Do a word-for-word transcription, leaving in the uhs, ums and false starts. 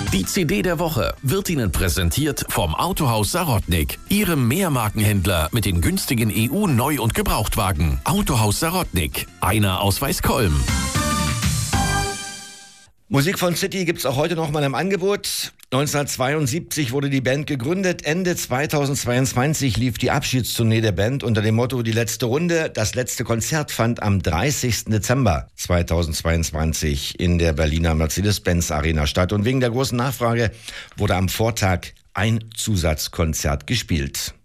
Die C D der Woche wird Ihnen präsentiert vom Autohaus Sarotnik, Ihrem Mehrmarkenhändler mit den günstigen E U-Neu- und Gebrauchtwagen. Autohaus Sarotnik, einer aus Weißkolm. Musik von City gibt's auch heute noch mal im Angebot. neunzehnhundertzweiundsiebzig wurde die Band gegründet. Ende zweitausendzweiundzwanzig lief die Abschiedstournee der Band unter dem Motto Die letzte Runde. Das letzte Konzert fand am dreißigsten Dezember zweitausendzweiundzwanzig in der Berliner Mercedes-Benz Arena statt. Und wegen der großen Nachfrage wurde am Vortag ein Zusatzkonzert gespielt.